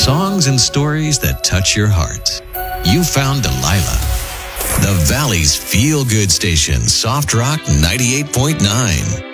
Songs and stories that touch your heart. You found Delilah. The Valley's feel-good station, Soft Rock 98.9.